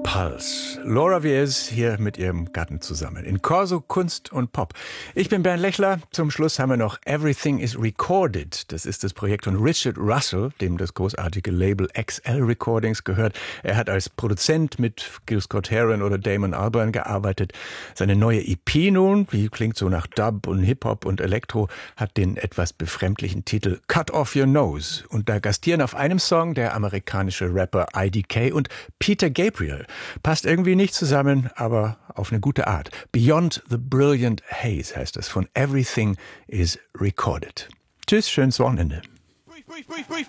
Puls. Laura Viers hier mit ihrem Gatten zusammen. In Corso Kunst und Pop. Ich bin Bernd Lechler. Zum Schluss haben wir noch Everything is Recorded. Das ist das Projekt von Richard Russell, dem das großartige Label XL Recordings gehört. Er hat als Produzent mit Gil Scott-Heron oder Damon Albarn gearbeitet. Seine neue EP nun, die klingt so nach Dub und Hip-Hop und Elektro, hat den etwas befremdlichen Titel Cut Off Your Nose. Und da gastieren auf einem Song der amerikanische Rapper IDK und Peter Gabriel. Passt irgendwie nicht zusammen, aber auf eine gute Art. Beyond the Brilliant Haze heißt es von Everything is Recorded. Tschüss, schönes Wochenende. Brief.